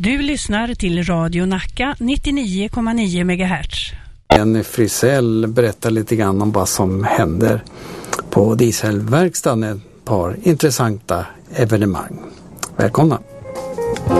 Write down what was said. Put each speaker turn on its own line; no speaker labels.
Du lyssnar till Radio Nacka 99,9 MHz.
Jenny Frisell berättar lite grann om vad som händer på dieselverkstaden. Ett par intressanta evenemang. Välkomna!